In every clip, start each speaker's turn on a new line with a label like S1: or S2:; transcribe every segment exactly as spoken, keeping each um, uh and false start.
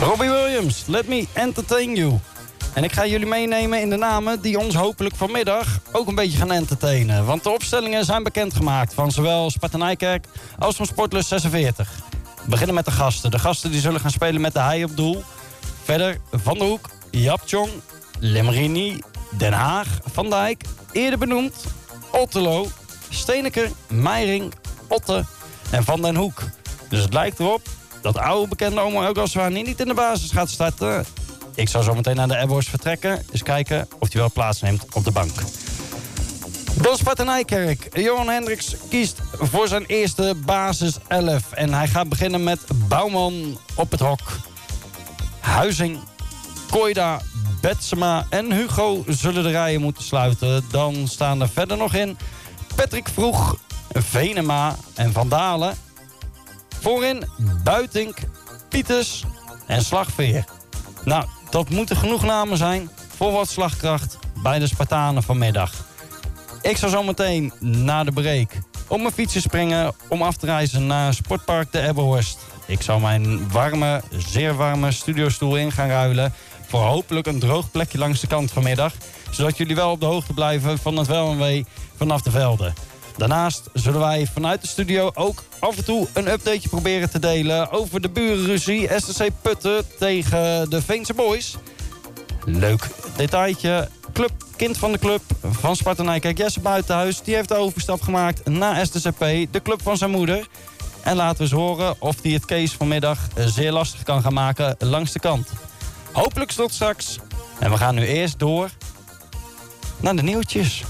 S1: Robbie Williams, Let Me Entertain You. En ik ga jullie meenemen in de namen die ons hopelijk vanmiddag ook een beetje gaan entertainen. Want de opstellingen zijn bekendgemaakt van zowel Sparta Nijkerk als van Sportlust zesenveertig. We beginnen met de gasten. De gasten die zullen gaan spelen met de Hei op doel. Verder Van der Hoek, Japchong, Lemrini, Den Haag, Van Dijk, eerder benoemd, Otterlo, Steeneker, Meiring, Otte en Van den Hoek. Dus het lijkt erop dat oude bekende Omar El Ghazouani niet in de basis gaat starten. Ik zou zo meteen naar de Airborns vertrekken. Eens kijken of hij wel plaatsneemt op de bank. Dan Sparta Nijkerk. Johan Hendricks kiest voor zijn eerste basis elf. En hij gaat beginnen met Bouwman op het hok. Huizing, Koida, Betsema en Hugo zullen de rijen moeten sluiten. Dan staan er verder nog in Patrick Vroeg, Venema en Van Dalen. Voorin Buitink, Pieters en Slagveer. Nou, dat moeten genoeg namen zijn voor wat slagkracht bij de Spartanen vanmiddag. Ik zou zo meteen na de break op mijn fietsje springen om af te reizen naar Sportpark de Ebbenhorst. Ik zou mijn warme, zeer warme studiostoel in gaan ruilen voor hopelijk een droog plekje langs de kant vanmiddag, zodat jullie wel op de hoogte blijven van het wel en wee vanaf de velden. Daarnaast zullen wij vanuit de studio ook af en toe een updateje proberen te delen over de burenruzie S T C Putten tegen de Veense Boys. Leuk detailtje. Club, kind van de club van Sparta Nijkerk, Jesse Buitenhuis, die heeft de overstap gemaakt naar S T C P, de club van zijn moeder. En laten we eens horen of hij het Kees vanmiddag zeer lastig kan gaan maken langs de kant. Hopelijk tot straks. En we gaan nu eerst door naar de nieuwtjes.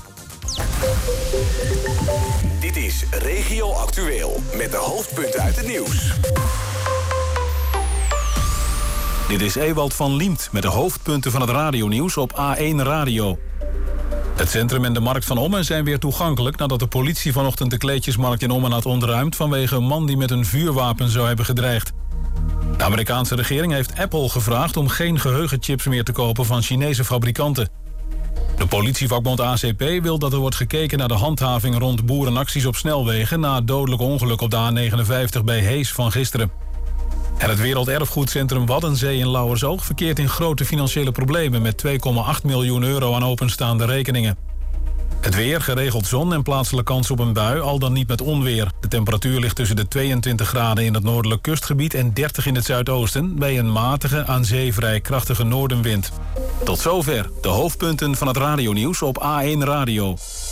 S2: Dit is Regio Actueel met de hoofdpunten uit het nieuws.
S3: Dit is Ewald van Liemt met de hoofdpunten van het radionieuws op A één Radio. Het centrum en de markt van Ommen zijn weer toegankelijk nadat de politie vanochtend de kleedjesmarkt in Ommen had ontruimd vanwege een man die met een vuurwapen zou hebben gedreigd. De Amerikaanse regering heeft Apple gevraagd om geen geheugenchips meer te kopen van Chinese fabrikanten. De politievakbond A C P wil dat er wordt gekeken naar de handhaving rond boerenacties op snelwegen na het dodelijke ongeluk op de A negenenvijftig bij Hees van gisteren. En het Werelderfgoedcentrum Waddenzee in Lauwersoog verkeert in grote financiële problemen met twee komma acht miljoen euro aan openstaande rekeningen. Het weer, geregeld zon en plaatselijke kans op een bui, al dan niet met onweer. De temperatuur ligt tussen de tweeëntwintig graden in het noordelijk kustgebied en dertig in het zuidoosten, bij een matige, aan zee vrij krachtige noordenwind. Tot zover de hoofdpunten van het radionieuws op A één Radio.